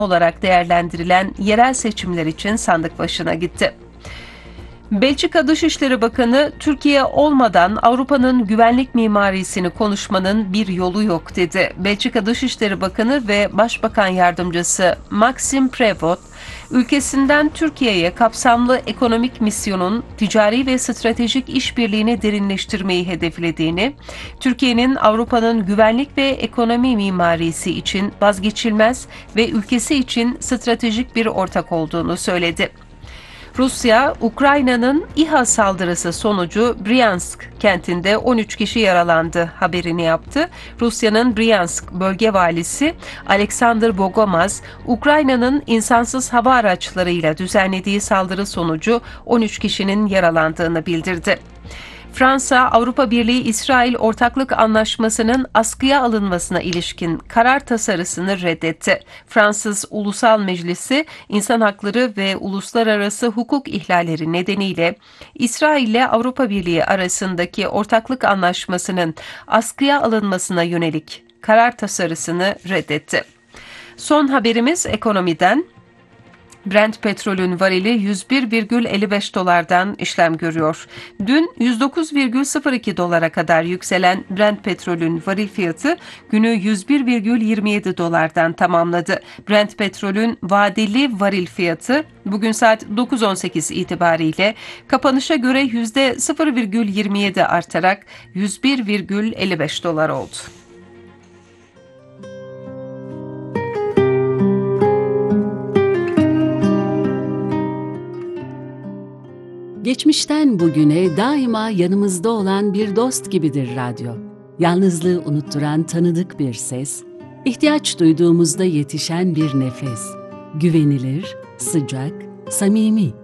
olarak değerlendirilen yerel seçimler için sandık başına gitti. Belçika Dışişleri Bakanı, Türkiye olmadan Avrupa'nın güvenlik mimarisini konuşmanın bir yolu yok dedi. Belçika Dışişleri Bakanı ve Başbakan Yardımcısı Maxime Prevot, ülkesinden Türkiye'ye kapsamlı ekonomik misyonun ticari ve stratejik işbirliğini derinleştirmeyi hedeflediğini, Türkiye'nin Avrupa'nın güvenlik ve ekonomi mimarisi için vazgeçilmez ve ülkesi için stratejik bir ortak olduğunu söyledi. Rusya, Ukrayna'nın İHA saldırısı sonucu Bryansk kentinde 13 kişi yaralandı haberini yaptı. Rusya'nın Bryansk bölge valisi Alexander Bogomaz, Ukrayna'nın insansız hava araçlarıyla düzenlediği saldırı sonucu 13 kişinin yaralandığını bildirdi. Fransa, Avrupa Birliği-İsrail Ortaklık Anlaşması'nın askıya alınmasına ilişkin karar tasarısını reddetti. Fransız Ulusal Meclisi, insan hakları ve uluslararası hukuk ihlalleri nedeniyle İsrail ile Avrupa Birliği arasındaki ortaklık anlaşmasının askıya alınmasına yönelik karar tasarısını reddetti. Son haberimiz ekonomiden. Brent petrolün varili 101,55 dolardan işlem görüyor. Dün 109,02 dolara kadar yükselen Brent petrolün varil fiyatı günü 101,27 dolardan tamamladı. Brent petrolün vadeli varil fiyatı bugün saat 9.18 itibariyle kapanışa göre %0,27 artarak 101,55 dolar oldu. Geçmişten bugüne daima yanımızda olan bir dost gibidir radyo. Yalnızlığı unutturan tanıdık bir ses, ihtiyaç duyduğumuzda yetişen bir nefes. Güvenilir, sıcak, samimi.